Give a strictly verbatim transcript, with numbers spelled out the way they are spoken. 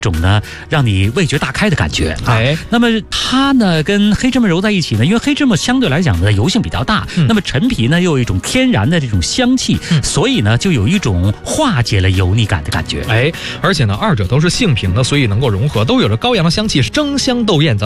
种呢，让你味觉大开的感觉啊。 哎， 那么它呢，跟黑芝麻揉在一起呢，因为黑芝麻相对来讲呢油性比较大， 嗯、 那么陈皮呢又有一种天然的这种香气，嗯、所以呢就有一种化解了油腻感的感觉。 哎，而且呢，二者都是性平的，所以能够融合，都有着高扬的香气，争香斗艳。咱